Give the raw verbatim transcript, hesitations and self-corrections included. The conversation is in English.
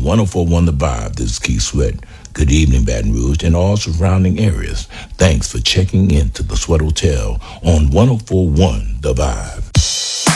one oh four point one The Vibe. This is Keith Sweat. Good evening, Baton Rouge, and all surrounding areas. Thanks for checking into the Sweat Hotel on one oh four point one The Vibe.